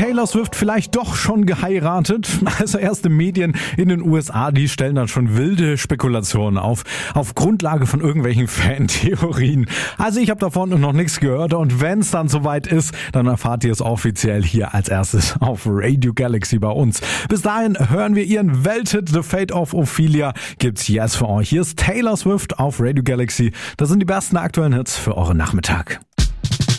Taylor Swift vielleicht doch schon geheiratet? Also erste Medien in den USA, die stellen dann schon wilde Spekulationen auf Grundlage von irgendwelchen Fantheorien. Also ich habe davon noch nichts gehört und wenn es dann soweit ist, dann erfahrt ihr es offiziell hier als erstes auf Radio Galaxy bei uns. Bis dahin hören wir ihren Welthit The Fate of Ophelia. Gibt's jetzt für euch. Hier ist Taylor Swift auf Radio Galaxy. Das sind die besten aktuellen Hits für euren Nachmittag.